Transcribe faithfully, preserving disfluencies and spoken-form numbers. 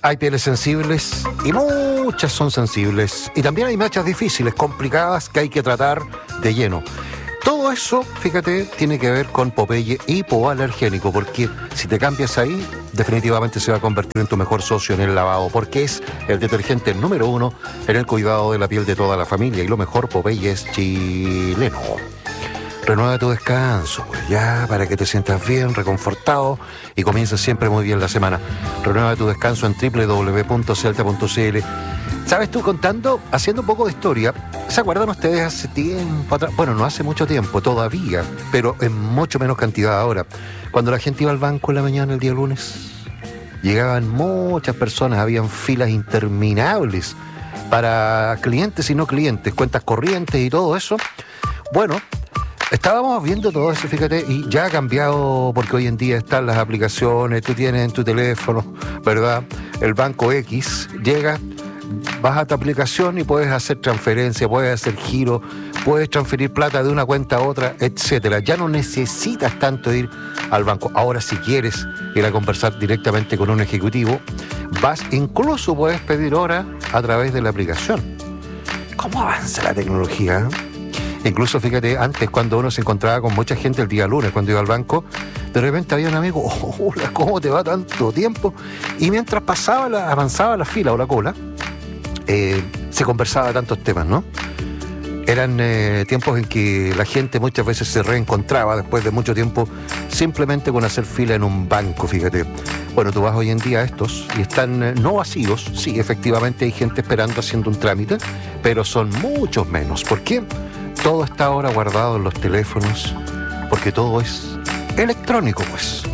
Hay pieles sensibles y muchas son sensibles. Y también hay manchas difíciles, complicadas, que hay que tratar de lleno. Todo eso, fíjate, tiene que ver con Popeye hipoalergénico, porque si te cambias ahí, definitivamente se va a convertir en tu mejor socio en el lavado, porque es el detergente número uno en el cuidado de la piel de toda la familia. Y lo mejor, Popeye es chileno. Renueva tu descanso, pues ya, para que te sientas bien, reconfortado y comiences siempre muy bien la semana. Renueva tu descanso en doble u doble u doble u punto celta punto c l. ¿Sabes tú? Contando, haciendo un poco de historia, ¿se acuerdan ustedes hace tiempo atrás? Bueno, no hace mucho tiempo todavía, pero en mucho menos cantidad ahora. Cuando la gente iba al banco en la mañana el día lunes, llegaban muchas personas, habían filas interminables para clientes y no clientes, cuentas corrientes y todo eso. Bueno, estábamos viendo todo eso, fíjate, y ya ha cambiado porque hoy en día están las aplicaciones, tú tienes en tu teléfono, ¿verdad? El banco X, llega, vas a tu aplicación y puedes hacer transferencia, puedes hacer giro, puedes transferir plata de una cuenta a otra, etcétera. Ya no necesitas tanto ir al banco. Ahora, si quieres ir a conversar directamente con un ejecutivo, vas, incluso puedes pedir hora a través de la aplicación. ¿Cómo avanza la tecnología? Incluso, fíjate, antes cuando uno se encontraba con mucha gente el día lunes, cuando iba al banco, de repente había un amigo, oh, hola, ¿cómo te va tanto tiempo? Y mientras pasaba la, avanzaba la fila o la cola, eh, se conversaba tantos temas, ¿no? Eran eh, tiempos en que la gente muchas veces se reencontraba después de mucho tiempo simplemente con hacer fila en un banco, fíjate. Bueno, tú vas hoy en día a estos y están eh, no vacíos, sí, efectivamente hay gente esperando haciendo un trámite, pero son muchos menos. ¿Por qué? Todo está ahora guardado en los teléfonos, porque todo es electrónico, pues.